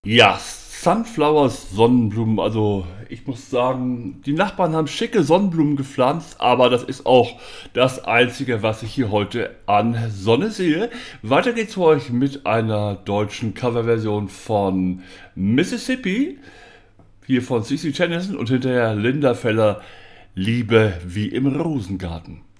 Ja, Sunflowers, Sonnenblumen. Also ich muss sagen, die Nachbarn haben schicke Sonnenblumen gepflanzt, aber das ist auch das Einzige, was ich hier heute an Sonne sehe. Weiter geht's für euch mit einer deutschen Coverversion von Mississippi, hier von CeCe Tennison und hinterher Linda Feller, Liebe wie im Rosengarten.